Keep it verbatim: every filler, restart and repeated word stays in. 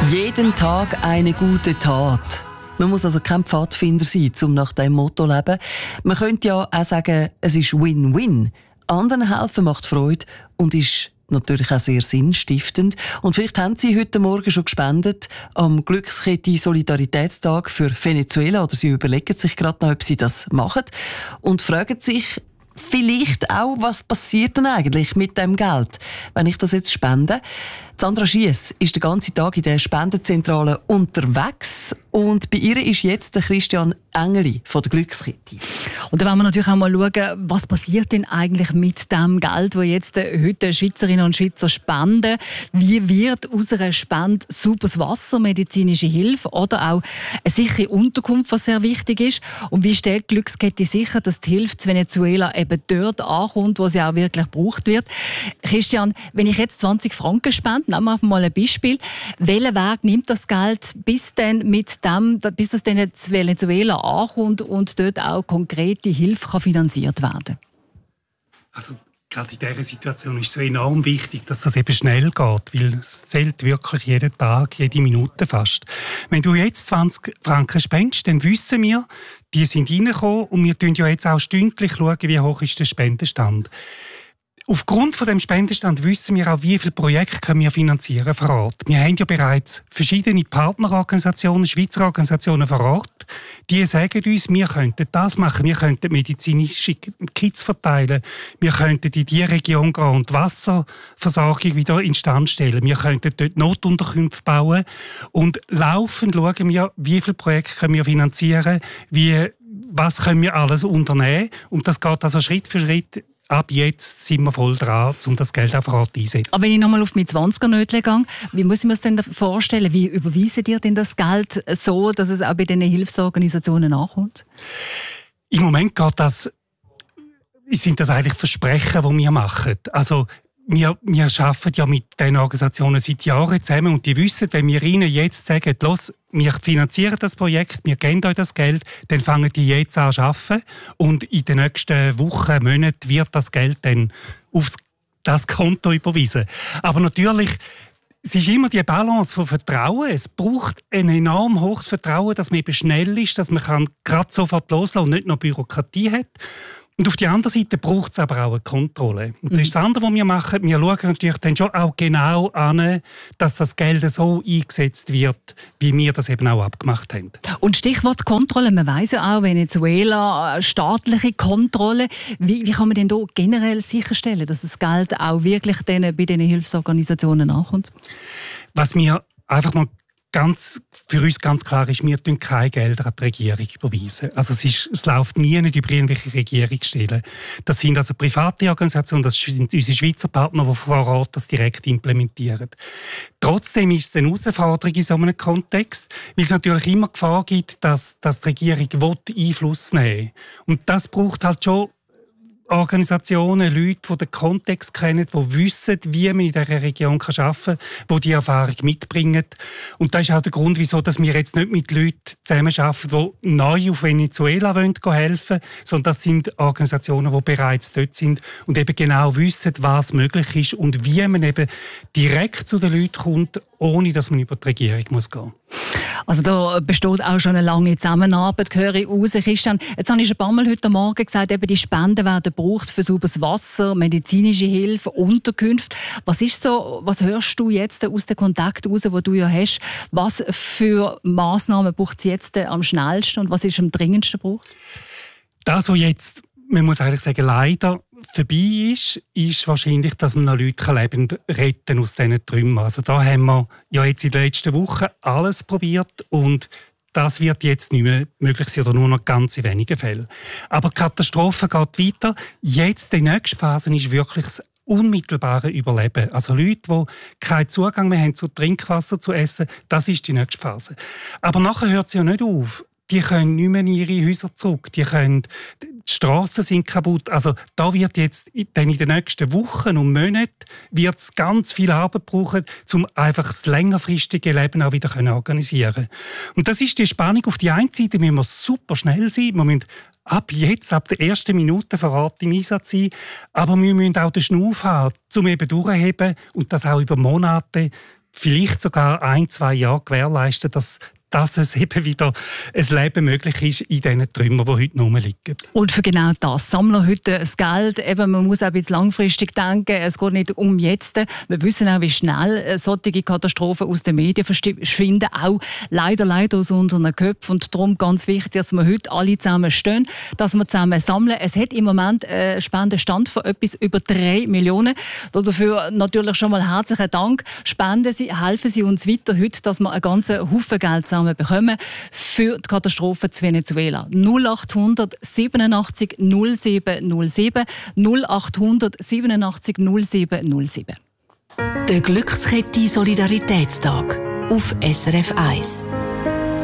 Jeden Tag eine gute Tat. Man muss also kein Pfadfinder sein, um nach diesem Motto zu leben. Man könnte ja auch sagen, es ist Win-Win. Anderen helfen macht Freude und ist natürlich auch sehr sinnstiftend. Und vielleicht haben Sie heute Morgen schon gespendet am Glückskette Solidaritätstag für Venezuela oder Sie überlegen sich gerade noch, ob Sie das machen und fragen sich vielleicht auch, was passiert denn eigentlich mit dem Geld, wenn ich das jetzt spende. Sandra Schiess ist den ganzen Tag in der Spendenzentrale unterwegs und bei ihr ist jetzt der Christian Engeli von der Glückskette. Und da wollen wir natürlich auch mal schauen, was passiert denn eigentlich mit dem Geld, das jetzt heute Schweizerinnen und Schweizer spenden. Wie wird aus einer Spende sauberes Wasser, medizinische Hilfe oder auch eine sichere Unterkunft, was sehr wichtig ist? Und wie stellt die Glückskette sicher, dass die Hilfe zu Venezuela eben dort ankommt, wo sie auch wirklich gebraucht wird? Christian, wenn ich jetzt zwanzig Franken spende, nehmen wir mal ein Beispiel. Welchen Weg nimmt das Geld, bis, dann mit dem, bis das dann in Venezuela ankommt und dort auch konkrete Hilfe kann finanziert werden? Also gerade in dieser Situation ist es so enorm wichtig, dass das eben schnell geht, weil es zählt wirklich jeden Tag, jede Minute fast. Wenn du jetzt zwanzig Franken spendest, dann wissen wir, die sind reingekommen und wir schauen ja jetzt auch stündlich, schauen, wie hoch ist der Spendenstand. Aufgrund von dem Spendenstand wissen wir auch, wie viele Projekte können wir finanzieren vor Ort. Wir haben ja bereits verschiedene Partnerorganisationen, Schweizer Organisationen vor Ort, die sagen uns, wir könnten das machen, wir könnten medizinische Kits verteilen, wir könnten in diese Region gehen und die Wasserversorgung wieder instand stellen, wir könnten dort Notunterkünfte bauen und laufend schauen wir, wie viele Projekte können wir finanzieren, wie, was können wir alles unternehmen und das geht also Schritt für Schritt. Ab jetzt sind wir voll dran, um das Geld auch vor Ort einzusetzen. Aber wenn ich nochmal auf mein zwanziger-Nötchen gehe, wie muss ich mir das denn vorstellen? Wie überweisen ihr denn das Geld so, dass es auch bei diesen Hilfsorganisationen ankommt? Im Moment geht das, sind das eigentlich Versprechen, die wir machen. Also wir, wir arbeiten ja mit diesen Organisationen seit Jahren zusammen und die wissen, wenn wir ihnen jetzt sagen, los, wir finanzieren das Projekt, wir geben euch das Geld, dann fangen die jetzt an zu arbeiten und in den nächsten Wochen, Monaten wird das Geld dann auf das Konto überwiesen. Aber natürlich, es ist immer die Balance von Vertrauen. Es braucht ein enorm hohes Vertrauen, dass man eben schnell ist, dass man gerade sofort loslassen und nicht noch Bürokratie hat. Und auf der anderen Seite braucht es aber auch eine Kontrolle. Und das ist das andere, was wir machen. Wir schauen natürlich dann schon auch genau an, dass das Geld so eingesetzt wird, wie wir das eben auch abgemacht haben. Und Stichwort Kontrolle. Man weiss ja auch, Venezuela, staatliche Kontrolle. Wie, wie kann man denn da generell sicherstellen, dass das Geld auch wirklich bei diesen Hilfsorganisationen ankommt? Was wir einfach mal Ganz, für uns ganz klar ist, wir überweisen keine Gelder an die Regierung überweisen. Also es, ist, es läuft nie nicht über irgendwelche Regierungsstellen. Das sind also private Organisationen, das sind unsere Schweizer Partner, die vor Ort das direkt implementieren. Trotzdem ist es eine Herausforderung in so einem Kontext, weil es natürlich immer Gefahr gibt, dass, dass die Regierung Einfluss nehmen will. Und das braucht halt schon Organisationen, Leute, die den Kontext kennen, die wissen, wie man in dieser Region arbeiten kann, die die Erfahrung mitbringen. Und das ist auch der Grund, wieso dass wir jetzt nicht mit Leuten zusammenarbeiten, die neu auf Venezuela helfen wollen, sondern das sind Organisationen, die bereits dort sind und eben genau wissen, was möglich ist und wie man eben direkt zu den Leuten kommt, ohne dass man über die Regierung muss gehen muss. Also da besteht auch schon eine lange Zusammenarbeit, höre ich raus, Christian. Jetzt habe ich ein paar Mal heute Morgen gesagt, eben die Spenden werden gebraucht für sauberes Wasser, medizinische Hilfe, Unterkünfte. Was ist so, was hörst du jetzt aus den Kontakten raus, die du ja hast? Was für Massnahmen braucht es jetzt am schnellsten und was ist am dringendsten gebraucht? Das, was jetzt, man muss eigentlich sagen, leider vorbei ist, ist wahrscheinlich, dass man noch Leute lebend retten aus diesen Trümmern. Also da haben wir ja jetzt in den letzten Wochen alles probiert und das wird jetzt nicht mehr möglich sein oder nur noch ganz in wenigen Fällen. Aber die Katastrophe geht weiter. Jetzt, die nächste Phase, ist wirklich das unmittelbare Überleben. Also Leute, die keinen Zugang mehr haben zu Trinkwasser, zu Essen, das ist die nächste Phase. Aber nachher hört es ja nicht auf. Die können nicht mehr in ihre Häuser zurück. Die können, die Strassen sind kaputt. Also da wird jetzt dann in den nächsten Wochen und Monaten wird es ganz viel Arbeit brauchen, um einfach das längerfristige Leben auch wieder zu organisieren. Und das ist die Spannung. Auf die einen Seite müssen wir super schnell sein. Wir müssen ab jetzt, ab der ersten Minute vor Ort im Einsatz sein. Aber wir müssen auch den Schnuff haben, um eben durchzuheben und das auch über Monate vielleicht sogar ein, zwei Jahre gewährleisten, dass dass es eben wieder ein Leben möglich ist in diesen Trümmern, die heute rumliegen. Und für genau das sammeln heute das Geld. Eben, man muss auch ein bisschen langfristig denken. Es geht nicht um jetzt. Wir wissen auch, wie schnell solche Katastrophen aus den Medien verschwinden. Auch leider, leider aus unseren Köpfen. Und darum ganz wichtig, dass wir heute alle zusammen stehen, dass wir zusammen sammeln. Es hat im Moment einen Spendenstand von etwas über drei Millionen. Dafür natürlich schon mal herzlichen Dank. Spenden Sie, helfen Sie uns weiter heute, dass wir einen ganzen Haufen Geld sammeln bekommen für die Katastrophe zu Venezuela. null acht hundert siebenundachtzig null sieben null sieben null acht hundert siebenundachtzig null sieben null sieben. Der Glückskette Solidaritätstag auf S R F eins.